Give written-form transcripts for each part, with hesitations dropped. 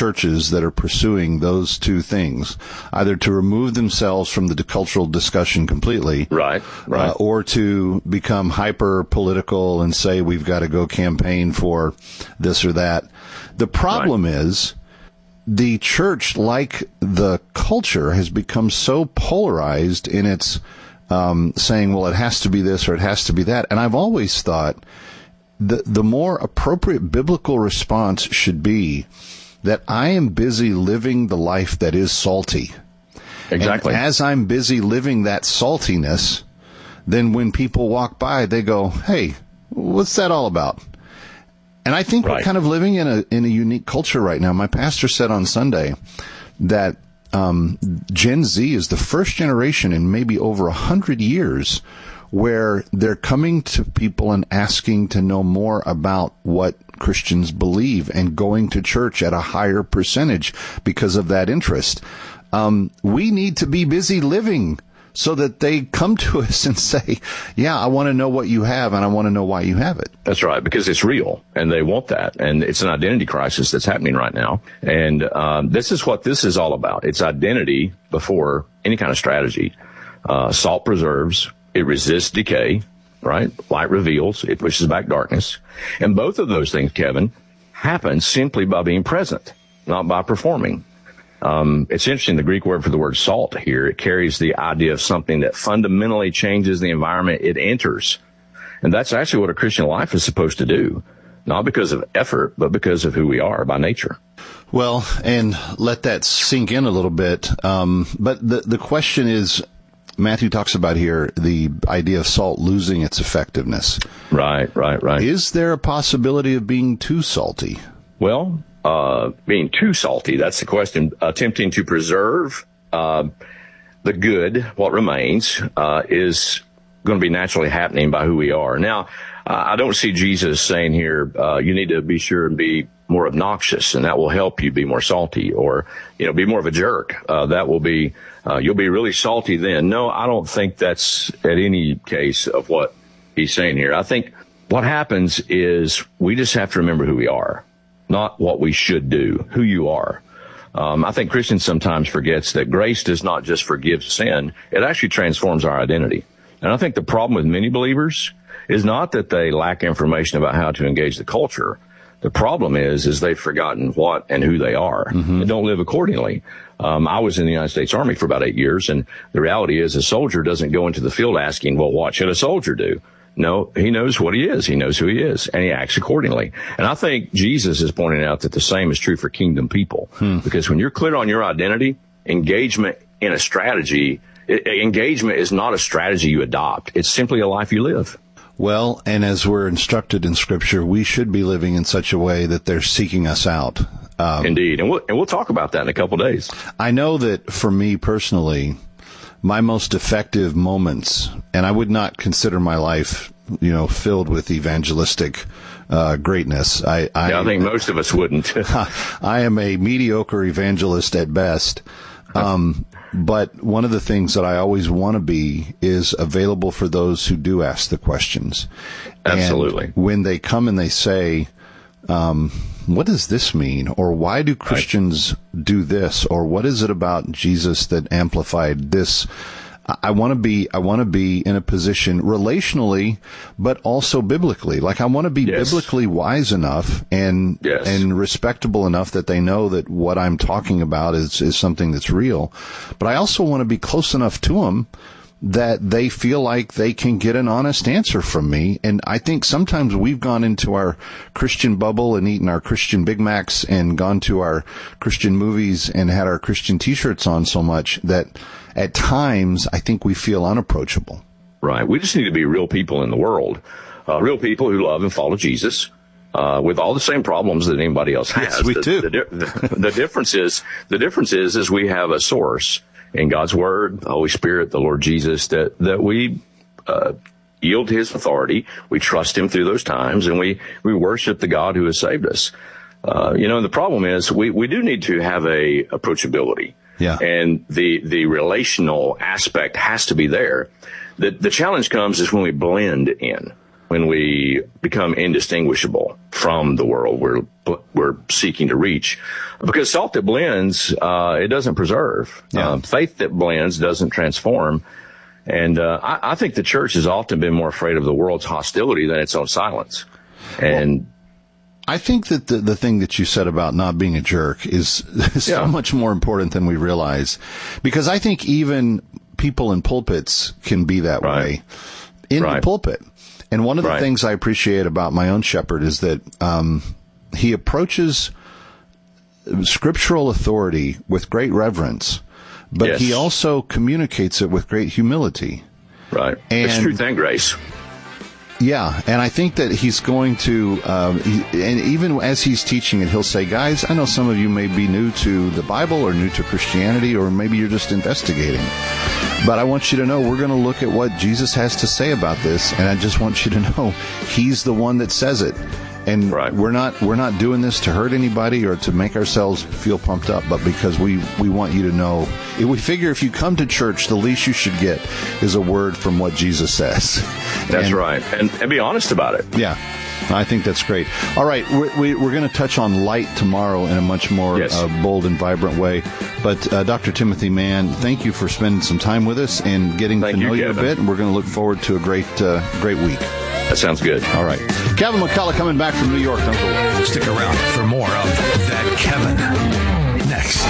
churches that are pursuing those two things, either to remove themselves from the cultural discussion completely, right, or to become hyper political and say we've got to go campaign for this or that. The problem is the church, like the culture, has become so polarized in its saying, well, it has to be this or it has to be that. And I've always thought the more appropriate biblical response should be that I am busy living the life that is salty. Exactly. And as I'm busy living that saltiness, then when people walk by, they go, hey, what's that all about? And I think we're kind of living in a unique culture right now. My pastor said on Sunday that Gen Z is the first generation in maybe over 100 years where they're coming to people and asking to know more about what Christians believe and going to church at a higher percentage because of that interest. We need to be busy living so that they come to us and say, yeah, I want to know what you have and I want to know why you have it. That's right, because it's real and they want that. And it's an identity crisis that's happening right now. And this is what this is all about. It's identity before any kind of strategy. Salt preserves. It resists decay, right? Light reveals. It pushes back darkness. And both of those things, Kevin, happen simply by being present, not by performing. It's interesting, the Greek word for the word salt here, it carries the idea of something that fundamentally changes the environment it enters. And that's actually what a Christian life is supposed to do, not because of effort, but because of who we are by nature. Well, and let that sink in a little bit. But the question is, Matthew talks about here the idea of salt losing its effectiveness. Right. Is there a possibility of being too salty? Well, being too salty, that's the question. Attempting to preserve the good, what remains, is going to be naturally happening by who we are. Now, I don't see Jesus saying here, you need to be sure and be more obnoxious, and that will help you be more salty, or, be more of a jerk. That will be, you'll be really salty then. No, I don't think that's at any case of what he's saying here. I think what happens is we just have to remember who we are, not what we should do, who you are. I think Christians sometimes forgets that grace does not just forgive sin. It actually transforms our identity. And I think the problem with many believers is not that they lack information about how to engage the culture. The problem is they've forgotten what and who they are and don't live accordingly. I was in the United States Army for about 8 years, and the reality is a soldier doesn't go into the field asking, well, what should a soldier do? No, he knows what he is. He knows who he is, and he acts accordingly. And I think Jesus is pointing out that the same is true for kingdom people. Because when you're clear on your identity, engagement in a strategy, engagement is not a strategy you adopt. It's simply a life you live. Well, and as we're instructed in Scripture, we should be living in such a way that they're seeking us out. Indeed. And we'll talk about that in a couple of days. I know that for me personally, my most effective moments, and I would not consider my life, filled with evangelistic greatness. I think most of us wouldn't. I am a mediocre evangelist at best. But one of the things that I always want to be is available for those who do ask the questions. Absolutely. And when they come and they say, what does this mean? Or why do Christians do this? Or what is it about Jesus that amplified this? I want to be in a position relationally, but also biblically. Like I want to be biblically wise enough and respectable enough that they know that what I'm talking about is something that's real. But I also want to be close enough to them that they feel like they can get an honest answer from me. And I think sometimes we've gone into our Christian bubble and eaten our Christian Big Macs and gone to our Christian movies and had our Christian T-shirts on so much that at times I think we feel unapproachable. Right. We just need to be real people in the world, real people who love and follow Jesus. With all the same problems that anybody else has. Yes, we do. The difference is we have a source in God's Word, the Holy Spirit, the Lord Jesus, that we yield to His authority. We trust Him through those times, and we worship the God who has saved us. The problem is we do need to have a approachability. Yeah. And the relational aspect has to be there. The challenge comes is when we blend in. when we become indistinguishable from the world we're seeking to reach. Because salt that blends, it doesn't preserve. Yeah. Faith that blends doesn't transform. And I think the church has often been more afraid of the world's hostility than its own silence. And I think that the thing that you said about not being a jerk is so much more important than we realize. Because I think even people in pulpits can be that way in the pulpit. And one of the things I appreciate about my own shepherd is that he approaches scriptural authority with great reverence, but he also communicates it with great humility. Right. It's truth and grace. Yeah, and I think that he's going to, and even as he's teaching it, he'll say, guys, I know some of you may be new to the Bible or new to Christianity, or maybe you're just investigating. But I want you to know we're going to look at what Jesus has to say about this, and I just want you to know he's the one that says it. And we're not doing this to hurt anybody or to make ourselves feel pumped up, but because we want you to know. We figure if you come to church, the least you should get is a word from what Jesus says. That's right. And be honest about it. Yeah. I think that's great. All right. We're going to touch on light tomorrow in a much more bold and vibrant way. But Dr. Timothy Mann, thank you for spending some time with us and getting to know you a bit. And we're going to look forward to a great week. That sounds good. All right. Kevin McCullough coming back from New York. Don't go away. Stick around for more of That Kevin next.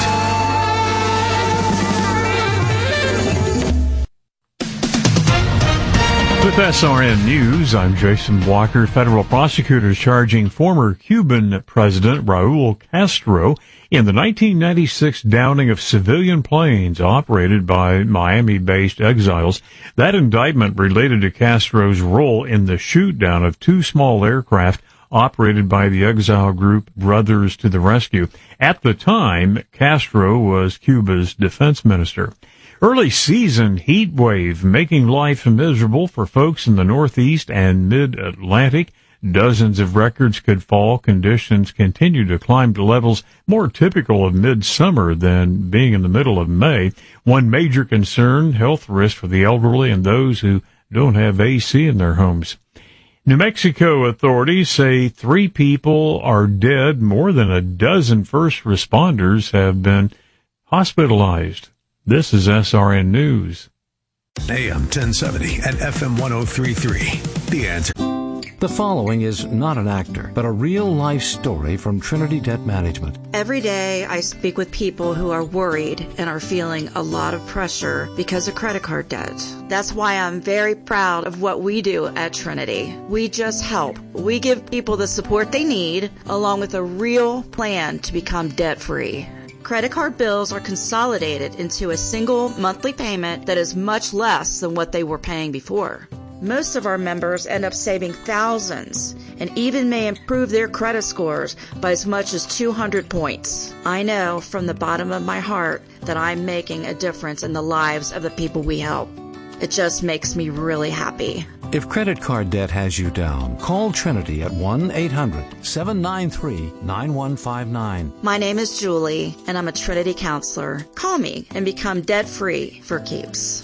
With SRN News, I'm Jason Walker. Federal prosecutors charging former Cuban President Raul Castro in the 1996 downing of civilian planes operated by Miami-based exiles. That indictment related to Castro's role in the shoot-down of two small aircraft operated by the exile group Brothers to the Rescue. At the time, Castro was Cuba's defense minister. Early season heat wave making life miserable for folks in the Northeast and Mid-Atlantic. Dozens of records could fall. Conditions continue to climb to levels more typical of midsummer than being in the middle of May. One major concern, health risk for the elderly and those who don't have AC in their homes. New Mexico authorities say 3 people are dead. More than a dozen first responders have been hospitalized. This is SRN News. AM 1070 and FM 103.3. The Answer. The following is not an actor, but a real-life story from Trinity Debt Management. Every day I speak with people who are worried and are feeling a lot of pressure because of credit card debt. That's why I'm very proud of what we do at Trinity. We just help. We give people the support they need, along with a real plan to become debt-free. Credit card bills are consolidated into a single monthly payment that is much less than what they were paying before. Most of our members end up saving thousands and even may improve their credit scores by as much as 200 points. I know from the bottom of my heart that I'm making a difference in the lives of the people we help. It just makes me really happy. If credit card debt has you down, call Trinity at 1-800-793-9159. My name is Julie, and I'm a Trinity counselor. Call me and become debt-free for keeps.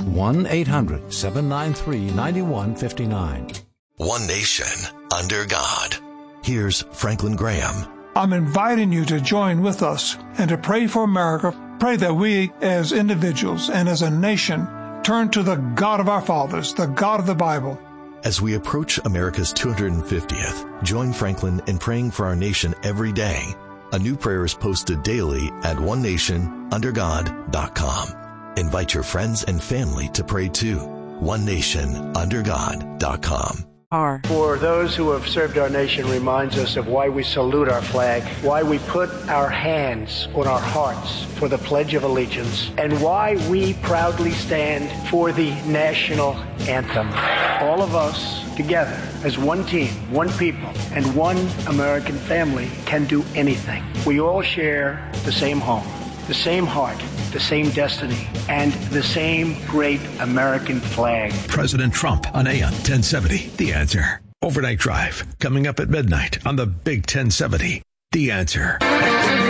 1-800-793-9159. One nation under God. Here's Franklin Graham. I'm inviting you to join with us and to pray for America. Pray that we as individuals and as a nation turn to the God of our fathers, the God of the Bible. As we approach America's 250th, join Franklin in praying for our nation every day. A new prayer is posted daily at onenationundergod.com. Invite your friends and family to pray too. onenationundergod.com. For those who have served our nation reminds us of why we salute our flag, why we put our hands on our hearts for the Pledge of Allegiance, and why we proudly stand for the national anthem. All of us together as one team, one people, and one American family can do anything. We all share the same home, the same heart, the same destiny, and the same great American flag. President Trump on AM 1070. The Answer. Overnight Drive coming up at midnight on the Big 1070. The Answer.